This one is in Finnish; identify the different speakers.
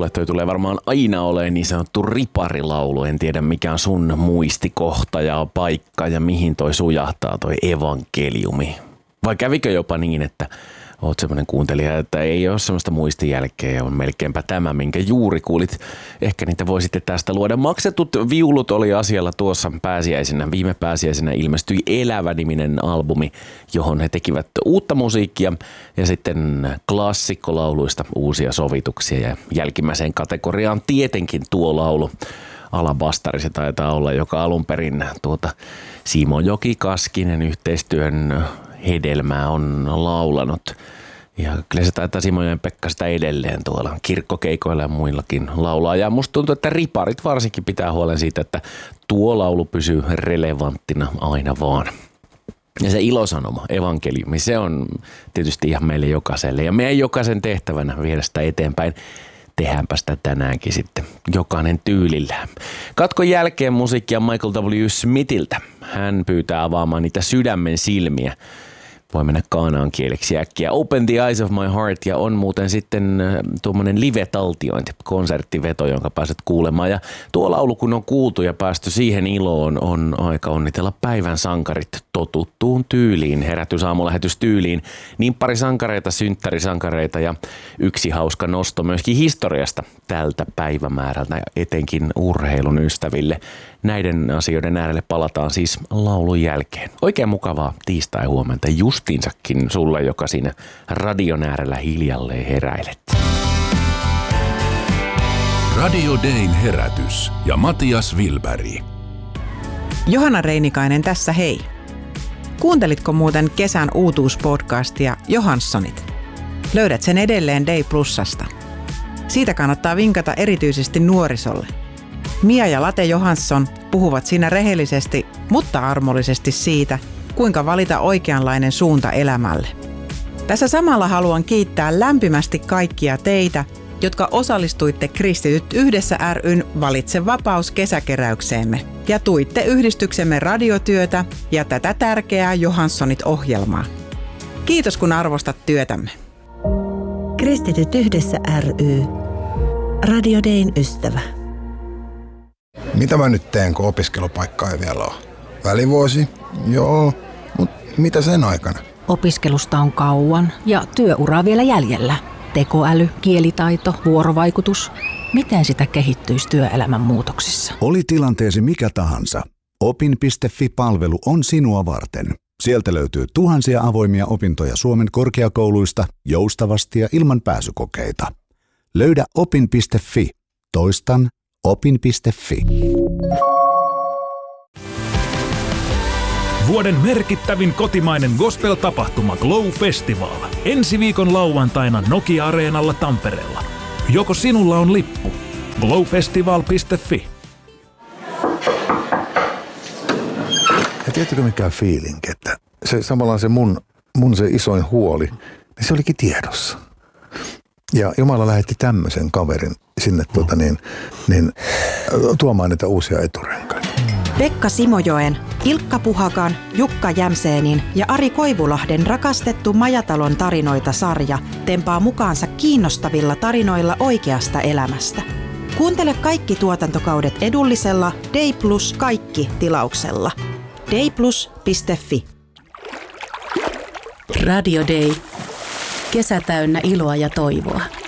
Speaker 1: mulle toi tulee varmaan aina olemaan niin sanottu riparilaulu. En tiedä mikä on sun muistikohta ja paikka ja mihin toi sujahtaa toi evankeliumi. Vai kävikö jopa niin, että oot semmoinen kuuntelija, että ei ole semmoista muistijälkeä ja on melkeinpä tämä, minkä juuri kuulit. Ehkä niitä voisitte tästä luoda. Maksetut viulut oli asialla tuossa pääsiäisenä. Viime pääsiäisenä ilmestyi Elävä-niminen albumi, johon he tekivät uutta musiikkia ja sitten klassikkolauluista uusia sovituksia. Ja jälkimmäiseen kategoriaan tietenkin tuo laulu. Alabastari se taitaa olla, joka alun perin Simo Joki-Kaskinen yhteistyön hedelmää on laulanut. Ja kyllä se taitaa Simojoen Pekka sitä edelleen tuolla kirkkokeikoilla ja muillakin laulaa. Ja musta tuntuu, että riparit varsinkin pitää huolen siitä, että tuo laulu pysyy relevanttina aina vaan. Ja se ilosanoma, evankeliumi, se on tietysti ihan meille jokaiselle. Ja meidän jokaisen tehtävänä viedä sitä eteenpäin. Tehdäänpä sitä tänäänkin sitten jokainen tyylillään. Katkon jälkeen musiikkia Michael W. Smithiltä. Hän pyytää avaamaan niitä sydämen silmiä. Voi mennä kaanaan kieleksi äkkiä. Open the eyes of my heart ja on muuten sitten tuommoinen live-taltiointi, konserttiveto, jonka pääset kuulemaan. Ja tuo laulu kun on kuultu ja päästy siihen iloon, on aika onnitella päivän sankarit totuttuun tyyliin, herätysaamulähetystyyliin. Niin pari sankareita, synttärisankareita ja yksi hauska nosto myöskin historiasta tältä päivämäärältä ja etenkin urheilun ystäville. Näiden asioiden äärelle palataan siis laulun jälkeen. Oikein mukavaa tiistai-huomenta justiinsakin sulle, joka siinä radion äärellä hiljalleen heräilet.
Speaker 2: Radio Dayn herätys ja Matias Wilberg.
Speaker 3: Johanna Reinikainen tässä hei. Kuuntelitko muuten kesän uutuuspodcastia Johanssonit? Löydät sen edelleen Day Plusasta. Siitä kannattaa vinkata erityisesti nuorisolle. Mia ja Late Johansson puhuvat siinä rehellisesti, mutta armollisesti siitä, kuinka valita oikeanlainen suunta elämälle. Tässä samalla haluan kiittää lämpimästi kaikkia teitä, jotka osallistuitte Kristityt yhdessä ry:n Valitse vapaus -kesäkeräykseemme ja tuitte yhdistyksemme radiotyötä ja tätä tärkeää Johanssonit-ohjelmaa. Kiitos kun arvostat työtämme.
Speaker 4: Kristityt yhdessä ry. Radio Dayn ystävä.
Speaker 5: Mitä mä nyt teen, kun opiskelupaikkaa ei vielä ole? Välivuosi? Joo, mutta mitä sen aikana?
Speaker 6: Opiskelusta on kauan ja työuraa vielä jäljellä. Tekoäly, kielitaito, vuorovaikutus. Miten sitä kehittyisi työelämän muutoksissa?
Speaker 7: Oli tilanteesi mikä tahansa. Opin.fi-palvelu on sinua varten. Sieltä löytyy tuhansia avoimia opintoja Suomen korkeakouluista joustavasti ja ilman pääsykokeita. Löydä opin.fi. Toistan opin.fi.
Speaker 8: Vuoden merkittävin kotimainen gospel-tapahtuma Glow Festival. Ensi viikon lauantaina Nokia-areenalla Tampereella. Joko sinulla on lippu? glowfestival.fi.
Speaker 5: Ja tiedätkö mikä feeling, että se samalla se mun se isoin huoli, niin se olikin tiedossa. Ja Jumala lähetti tämmöisen kaverin sinne tuomaan niitä uusia eturenkaita.
Speaker 9: Pekka Simojoen, Ilkka Puhakan, Jukka Jämseenin ja Ari Koivulahden rakastettu Majatalon tarinoita-sarja tempaa mukaansa kiinnostavilla tarinoilla oikeasta elämästä. Kuuntele kaikki tuotantokaudet edullisella Day Plus kaikki -tilauksella. dayplus.fi.
Speaker 6: Radio Day. Kesä täynnä iloa ja toivoa.